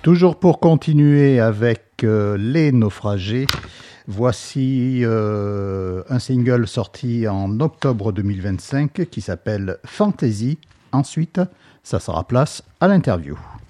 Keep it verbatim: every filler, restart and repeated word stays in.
Toujours pour continuer avec euh, Les Naufragés, voici euh, un single sorti en octobre deux mille vingt-cinq qui s'appelle Fantasy. Ensuite, ça sera place à l'interview.